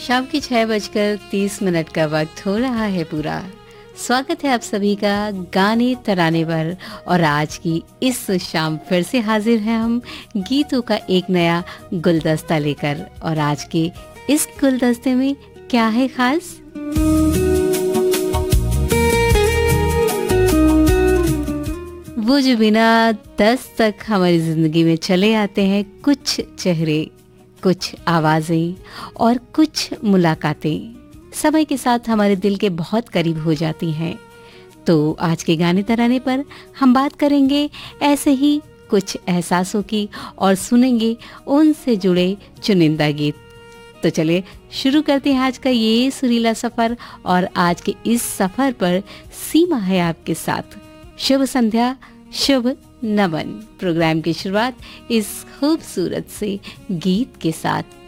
शाम की 6:30 का वक्त हो रहा है पूरा। स्वागत है आप सभी का गाने तराने पर। और आज की इस शाम फिर से हाजिर हैं हम गीतों का एक नया गुलदस्ता लेकर। और आज के इस गुलदस्ते में क्या है खास? वो जो बिना दस्तक हमारी जिंदगी में चले आते हैं, कुछ चेहरे, कुछ आवाजें और कुछ मुलाकातें समय के साथ हमारे दिल के बहुत करीब हो जाती हैं। तो आज के गाने तराने पर हम बात करेंगे ऐसे ही कुछ एहसासों की और सुनेंगे उनसे जुड़े चुनिंदा गीत। तो चलिए शुरू करते हैं आज का ये सुरीला सफर। और आज के इस सफर पर सीमा है आपके साथ। शुभ संध्या, शुभ नमन। प्रोग्राम की शुरुआत इस खूबसूरत से गीत के साथ